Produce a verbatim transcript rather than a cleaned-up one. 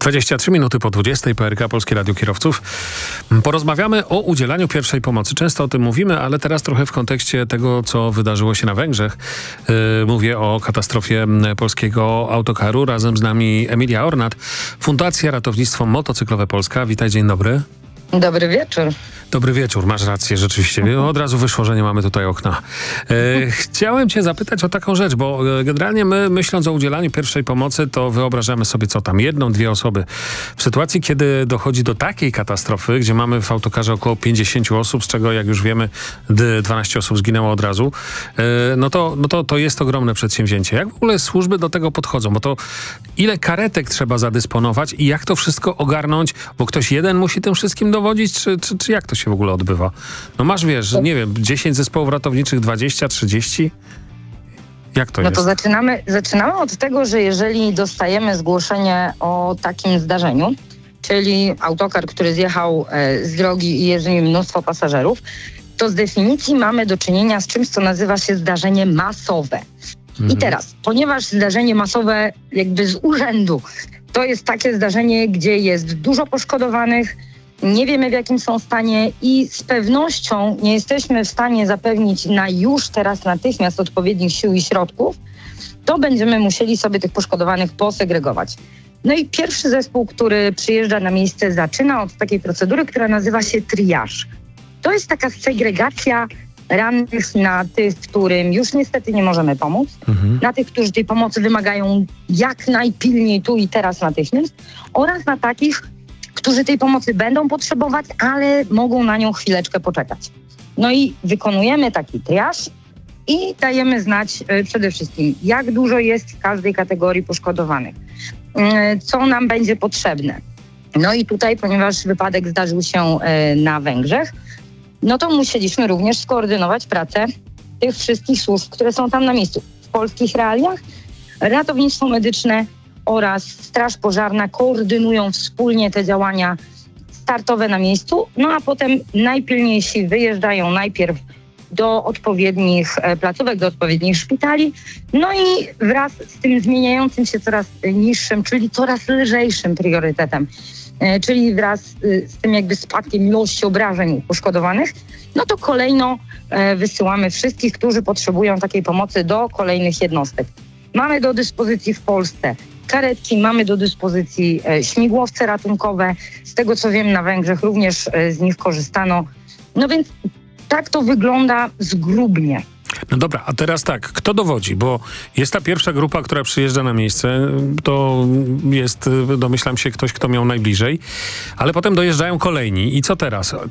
dwadzieścia trzy minuty po dwudziestej, P R K, Polskie Radio Kierowców. Porozmawiamy o udzielaniu pierwszej pomocy. Często o tym mówimy, ale teraz trochę w kontekście tego, co wydarzyło się na Węgrzech. Yy, mówię o katastrofie polskiego autokaru. Razem z nami Emilia Ornat, Fundacja Ratownictwo Motocyklowe Polska. Witaj, dzień dobry. Dobry wieczór. Dobry wieczór, masz rację, rzeczywiście. Od razu wyszło, że nie mamy tutaj okna. E, chciałem cię zapytać o taką rzecz, bo generalnie my, myśląc o udzielaniu pierwszej pomocy, to wyobrażamy sobie co tam, jedną, dwie osoby. W sytuacji, kiedy dochodzi do takiej katastrofy, gdzie mamy w autokarze około pięćdziesięciu osób, z czego, jak już wiemy, dwanaście osób zginęło od razu, e, no, to, no to, to jest ogromne przedsięwzięcie. Jak w ogóle służby do tego podchodzą? Bo to ile karetek trzeba zadysponować i jak to wszystko ogarnąć? Bo ktoś jeden musi tym wszystkim dowodzić, czy, czy, czy jak to się w ogóle odbywa? No masz, wiesz, nie wiem, dziesięć zespołów ratowniczych, dwadzieścia, trzydzieści? Jak to no jest? No to zaczynamy, zaczynamy od tego, że jeżeli dostajemy zgłoszenie o takim zdarzeniu, czyli autokar, który zjechał e, z drogi i jest w nim mnóstwo pasażerów, to z definicji mamy do czynienia z czymś, co nazywa się zdarzenie masowe. Mhm. I teraz, ponieważ zdarzenie masowe jakby z urzędu, to jest takie zdarzenie, gdzie jest dużo poszkodowanych, nie wiemy, w jakim są stanie i z pewnością nie jesteśmy w stanie zapewnić na już teraz natychmiast odpowiednich sił i środków, to będziemy musieli sobie tych poszkodowanych posegregować. No i pierwszy zespół, który przyjeżdża na miejsce, zaczyna od takiej procedury, która nazywa się triaż. To jest taka segregacja rannych na tych, którym już niestety nie możemy pomóc, mhm. na tych, którzy tej pomocy wymagają jak najpilniej tu i teraz natychmiast oraz na takich, którzy tej pomocy będą potrzebować, ale mogą na nią chwileczkę poczekać. No i wykonujemy taki triaż i dajemy znać y, przede wszystkim, jak dużo jest w każdej kategorii poszkodowanych, y, co nam będzie potrzebne. No i tutaj, ponieważ wypadek zdarzył się y, na Węgrzech, no to musieliśmy również skoordynować pracę tych wszystkich służb, które są tam na miejscu. W polskich realiach ratownictwo medyczne oraz Straż Pożarna koordynują wspólnie te działania startowe na miejscu, no a potem najpilniejsi wyjeżdżają najpierw do odpowiednich placówek, do odpowiednich szpitali, no i wraz z tym zmieniającym się coraz niższym, czyli coraz lżejszym priorytetem, czyli wraz z tym jakby spadkiem ilości obrażeń poszkodowanych, no to kolejno wysyłamy wszystkich, którzy potrzebują takiej pomocy do kolejnych jednostek. Mamy do dyspozycji w Polsce karetki, mamy do dyspozycji e, śmigłowce ratunkowe. Z tego co wiem, na Węgrzech również e, z nich korzystano. No więc tak to wygląda zgrubnie. No dobra, a teraz tak, kto dowodzi? Bo jest ta pierwsza grupa, która przyjeżdża na miejsce, to jest, domyślam się, ktoś, kto miał najbliżej, ale potem dojeżdżają kolejni. I co teraz?